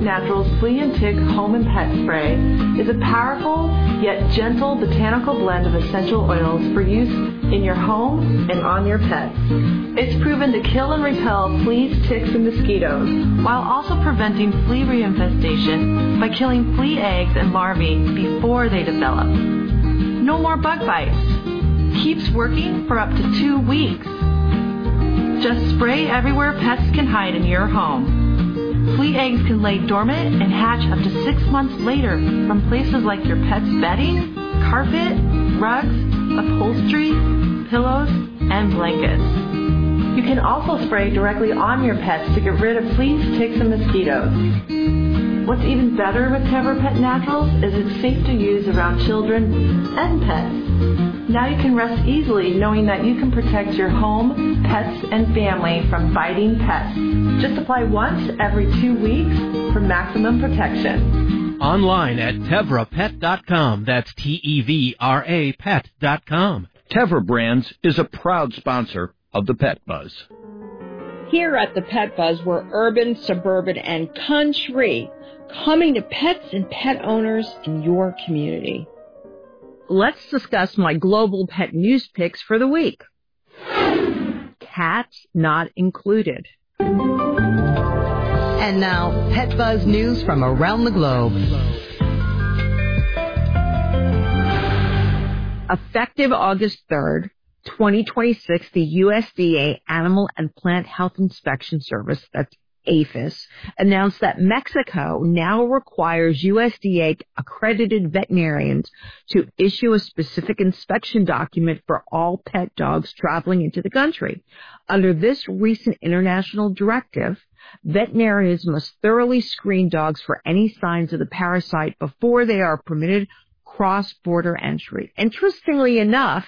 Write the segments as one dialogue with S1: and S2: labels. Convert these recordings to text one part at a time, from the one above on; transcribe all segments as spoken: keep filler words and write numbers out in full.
S1: Pet Naturals Flea and Tick Home and Pet Spray is a powerful yet gentle botanical blend of essential oils for use in your home and on your pets. It's proven to kill and repel fleas, ticks, and mosquitoes, while also preventing flea reinfestation by killing flea eggs and larvae before they develop. No more bug bites. Keeps working for up to two weeks. Just spray everywhere pets can hide in your home. Flea eggs can lay dormant and hatch up to six months later from places like your pet's bedding, carpet, rugs, upholstery, pillows, and blankets. You can also spray directly on your pets to get rid of fleas, ticks, and mosquitoes. What's even better with Tevra Pet Naturals is it's safe to use around children and pets. Now you can rest easily knowing that you can protect your home, pets, and family from biting pests. Just apply once every two weeks for maximum protection.
S2: Online at Tevra Pet dot com. That's T E V R A Pet dot com.
S3: Tevra Brands is a proud sponsor of the Pet Buzz.
S4: Here at the Pet Buzz, we're urban, suburban, and country, coming to pets and pet owners in your community. Let's discuss my global pet news picks for the week. Cats not included.
S5: And now, Pet Buzz news from around the globe.
S4: Effective August third, twenty twenty-six, the U S D A Animal and Plant Health Inspection Service, that's APHIS, announced that Mexico now requires U S D A-accredited veterinarians to issue a specific inspection document for all pet dogs traveling into the country. Under this recent international directive, veterinarians must thoroughly screen dogs for any signs of the parasite before they are permitted cross-border entry. Interestingly enough,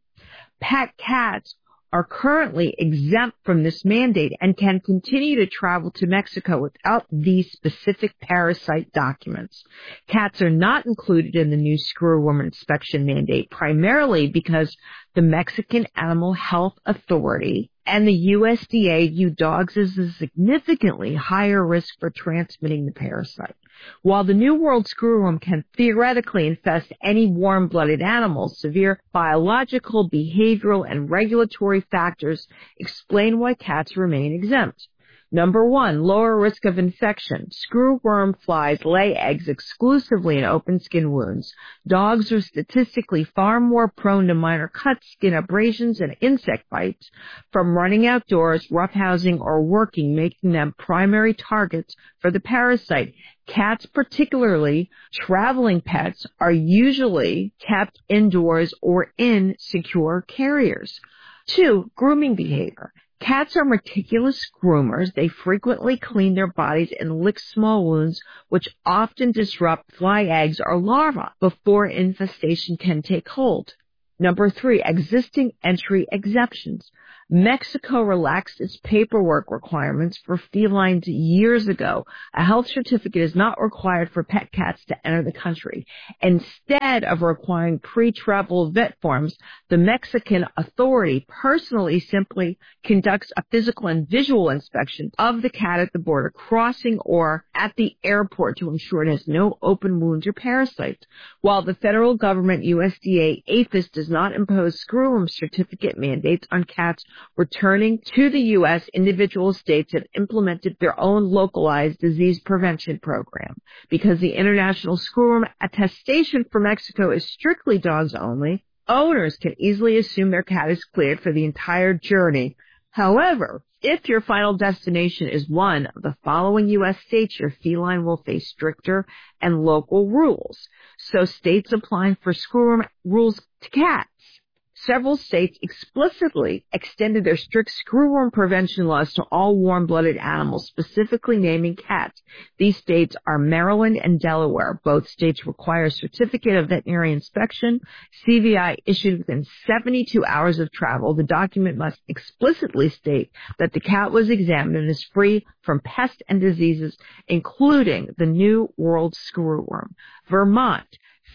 S4: pet cats are currently exempt from this mandate and can continue to travel to Mexico without these specific parasite documents. Cats are not included in the new screwworm inspection mandate, primarily because the Mexican Animal Health Authority and the U S D A view dogs as a significantly higher risk for transmitting the parasite. While the New World screwworm can theoretically infest any warm-blooded animals, severe biological, behavioral, and regulatory factors explain why cats remain exempt. Number one, lower risk of infection. Screwworm flies lay eggs exclusively in open skin wounds. Dogs are statistically far more prone to minor cuts, skin abrasions, and insect bites from running outdoors, roughhousing, or working, making them primary targets for the parasite. Cats, particularly traveling pets, are usually kept indoors or in secure carriers. Two, grooming behavior. Cats are meticulous groomers. They frequently clean their bodies and lick small wounds, which often disrupt fly eggs or larvae before infestation can take hold. Number three, existing entry exemptions. Mexico relaxed its paperwork requirements for felines years ago. A health certificate is not required for pet cats to enter the country. Instead of requiring pre-travel vet forms, the Mexican authority personally simply conducts a physical and visual inspection of the cat at the border crossing or at the airport to ensure it has no open wounds or parasites. While the federal government, U S D A, APHIS, does not impose screwworm certificate mandates on cats returning to the U S, individual states have implemented their own localized disease prevention program. Because the international screwworm attestation for Mexico is strictly dogs only, owners can easily assume their cat is cleared for the entire journey. However, if your final destination is one of the following U S states, your feline will face stricter and local rules. So states applying for screwworm rules to cats. Several states explicitly extended their strict screwworm prevention laws to all warm-blooded animals, specifically naming cats. These states are Maryland and Delaware. Both states require a certificate of veterinary inspection, C V I issued within seventy-two hours of travel. The document must explicitly state that the cat was examined and is free from pests and diseases, including the New World screwworm. Vermont.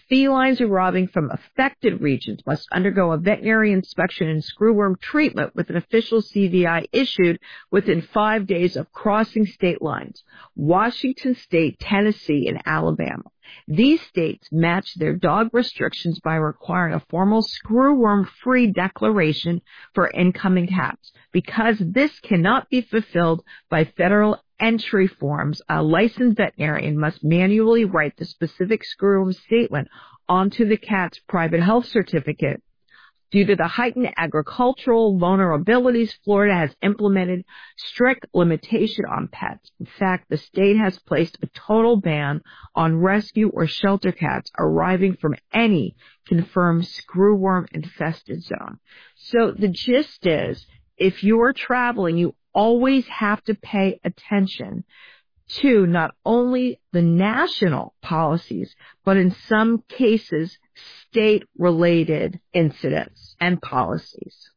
S4: Felines arriving from affected regions must undergo a veterinary inspection and screwworm treatment with an official C V I issued within five days of crossing state lines. Washington State, Tennessee, and Alabama. These states match their dog restrictions by requiring a formal screwworm-free declaration for incoming cats. Because this cannot be fulfilled by federal entry forms, a licensed veterinarian must manually write the specific screwworm statement onto the cat's private health certificate. Due to the heightened agricultural vulnerabilities, Florida has implemented strict limitation on pets. In fact, the state has placed a total ban on rescue or shelter cats arriving from any confirmed screwworm-infested zone. So the gist is, if you're traveling, you always have to pay attention to not only the national policies, but in some cases, state-related incidents and policies.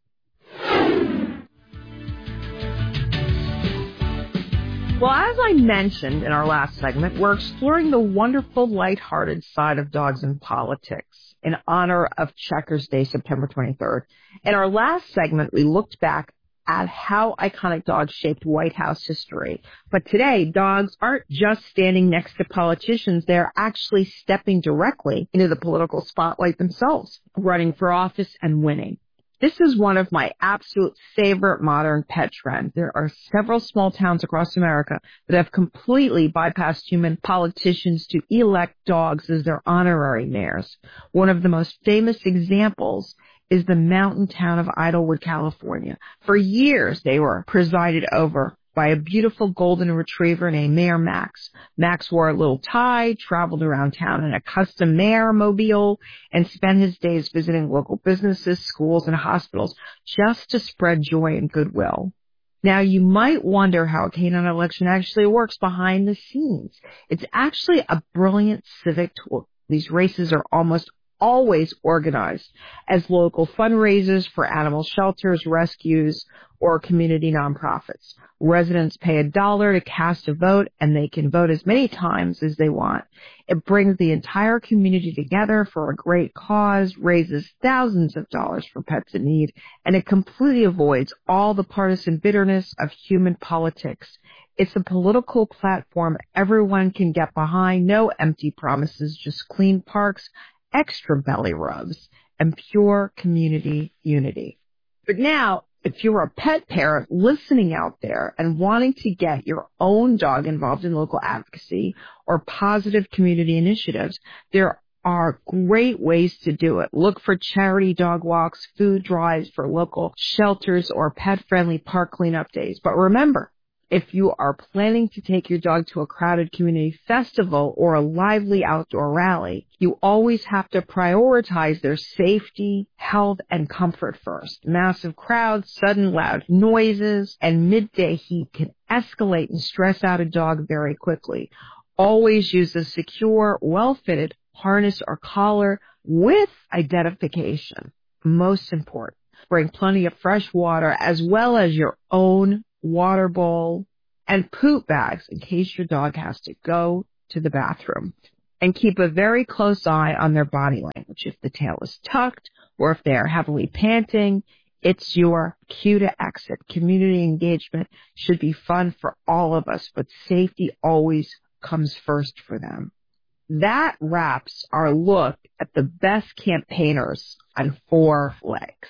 S4: Well, as I mentioned in our last segment, we're exploring the wonderful, lighthearted side of dogs in politics in honor of Checkers Day, September twenty-third. In our last segment, we looked back at how iconic dogs shaped White House history. But today, dogs aren't just standing next to politicians. They're actually stepping directly into the political spotlight themselves, running for office and winning. This is one of my absolute favorite modern pet trends. There are several small towns across America that have completely bypassed human politicians to elect dogs as their honorary mayors. One of the most famous examples is the mountain town of Idlewood, California. For years, they were presided over by a beautiful golden retriever named Mayor Max. Max wore a little tie, traveled around town in a custom mayor mobile, and spent his days visiting local businesses, schools, and hospitals just to spread joy and goodwill. Now, you might wonder how a canine election actually works behind the scenes. It's actually a brilliant civic tool. These races are almost always organized as local fundraisers for animal shelters, rescues, or community nonprofits. Residents pay a dollar to cast a vote, and they can vote as many times as they want. It brings the entire community together for a great cause, raises thousands of dollars for pets in need, and it completely avoids all the partisan bitterness of human politics. It's a political platform everyone can get behind, no empty promises, just clean parks, extra belly rubs, and pure community unity. But now, if you're a pet parent listening out there and wanting to get your own dog involved in local advocacy or positive community initiatives, there are great ways to do it. Look for charity dog walks, food drives for local shelters, or pet-friendly park cleanup days. But remember, if you are planning to take your dog to a crowded community festival or a lively outdoor rally, you always have to prioritize their safety, health, and comfort first. Massive crowds, sudden loud noises, and midday heat can escalate and stress out a dog very quickly. Always use a secure, well-fitted harness or collar with identification. Most important, bring plenty of fresh water as well as your own water bowl, and poop bags in case your dog has to go to the bathroom. And keep a very close eye on their body language. If the tail is tucked or if they are heavily panting, it's your cue to exit. Community engagement should be fun for all of us, but safety always comes first for them. That wraps our look at the best campaigners on four legs.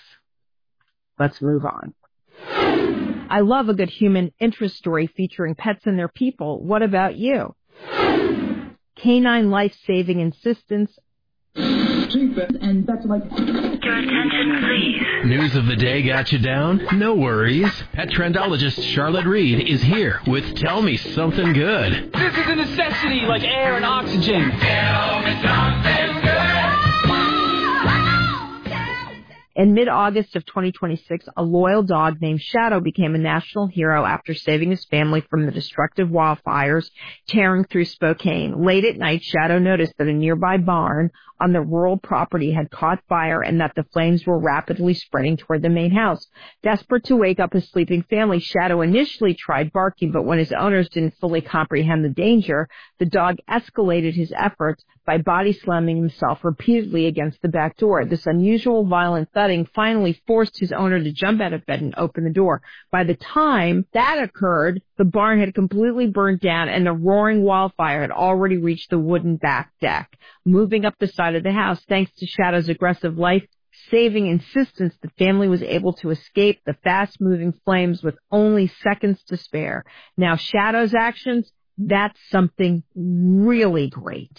S4: Let's move on. I love a good human interest story featuring pets and their people. What about you? Canine life-saving assistance.
S6: And that's like... Your attention, please.
S2: News of the day got you down? No worries. Pet trendologist Charlotte Reed is here with Tell Me Something Good.
S7: This is a necessity like air and oxygen.
S6: Tell me something good.
S4: In mid-August of twenty twenty-six, a loyal dog named Shadow became a national hero after saving his family from the destructive wildfires tearing through Spokane. Late at night, Shadow noticed that a nearby barn on the rural property had caught fire and that the flames were rapidly spreading toward the main house. Desperate to wake up his sleeping family, Shadow initially tried barking, but when his owners didn't fully comprehend the danger, the dog escalated his efforts by body slamming himself repeatedly against the back door. This unusual violent thudding finally forced his owner to jump out of bed and open the door. By the time that occurred, the barn had completely burned down and the roaring wildfire had already reached the wooden back deck, moving up the side of the house. Thanks to Shadow's aggressive life-saving insistence, the family was able to escape the fast-moving flames with only seconds to spare. Now, Shadow's actions, that's something really great.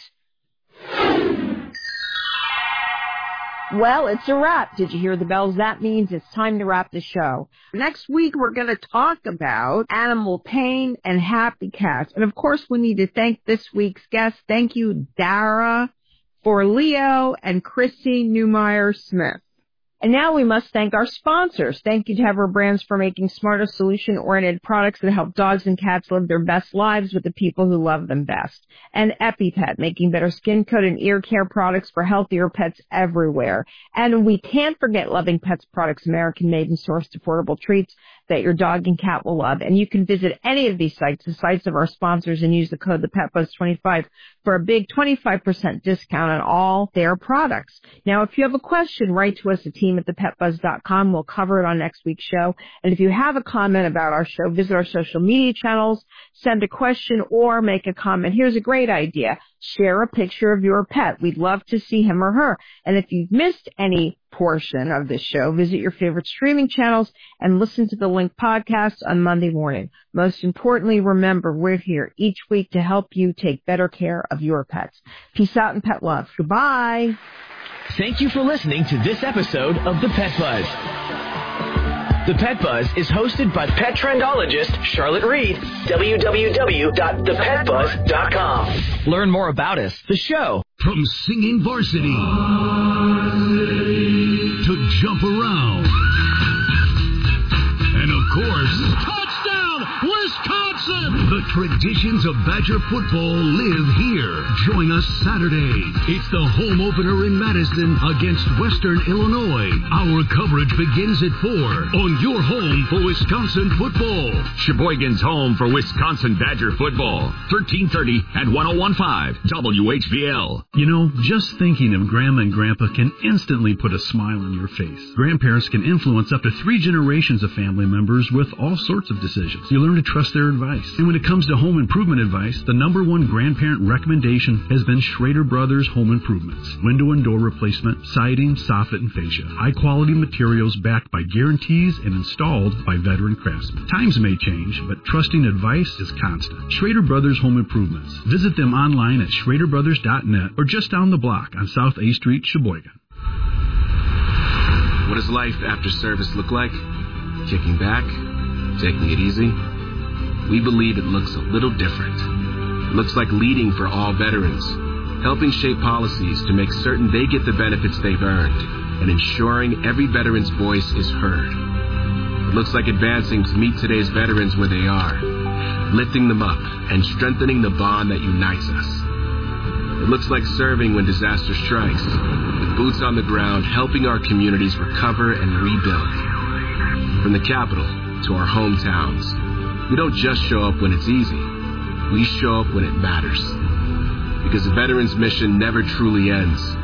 S4: Well, it's a wrap. Did you hear the bells? That means it's time to wrap the show. Next week, we're going to talk about animal pain and happy cats. And, of course, we need to thank this week's guest. Thank you, Dara, for Leo and Chrissy Newmeyer-Smith. And now we must thank our sponsors. Thank you to Ever Brands for making smarter, solution-oriented products that help dogs and cats live their best lives with the people who love them best. And EpiPet, making better skin coat and ear care products for healthier pets everywhere. And we can't forget Loving Pets Products, American-made and sourced affordable treats that your dog and cat will love. And you can visit any of these sites, the sites of our sponsors, and use the code the Pet Buzz twenty-five for a big twenty-five percent discount on all their products. Now, if you have a question, write to us at team at the pet buzz dot com. We'll cover it on next week's show. And if you have a comment about our show, visit our social media channels, send a question, or make a comment. Here's a great idea. Share a picture of your pet. We'd love to see him or her. And if you've missed any portion of this show, visit your favorite streaming channels and listen to the Link podcast on Monday morning. Most importantly, remember, we're here each week to help you take better care of your pets. Peace out and pet love. Goodbye.
S2: Thank you for listening to this episode of The Pet Buzz. The Pet Buzz is hosted by pet trendologist Charlotte Reed. w w w dot the pet buzz dot com. Learn more about us, the show.
S8: From singing varsity to jump around. And of course, touchdown, Wisconsin! The traditions of Badger football live here. Join us Saturday. It's the home opener in Madison against Western Illinois. Our coverage begins at four on your home for Wisconsin football.
S9: Sheboygan's home for Wisconsin Badger football. thirteen thirty at one oh one point five W H V L.
S10: You know, just thinking of Grandma and Grandpa can instantly put a smile on your face. Grandparents can influence up to three generations of family members with all sorts of decisions. You learn to trust their advice. And when it comes to home improvement advice, the number one grandparent recommendation has been Schrader Brothers Home Improvements. Window and door replacement, siding, soffit, and fascia. High-quality materials backed by guarantees and installed by veteran craftsmen. Times may change, but trusting advice is constant. Schrader Brothers Home Improvements. Visit them online at schrader brothers dot net or just down the block on South A Street, Sheboygan.
S11: What does life after service look like? Kicking back? Taking it easy? We believe it looks a little different. It looks like leading for all veterans, helping shape policies to make certain they get the benefits they've earned, and ensuring every veteran's voice is heard. It looks like advancing to meet today's veterans where they are, lifting them up and strengthening the bond that unites us. It looks like serving when disaster strikes, with boots on the ground helping our communities recover and rebuild. From the capital to our hometowns, we don't just show up when it's easy. We show up when it matters. Because the veteran's mission never truly ends.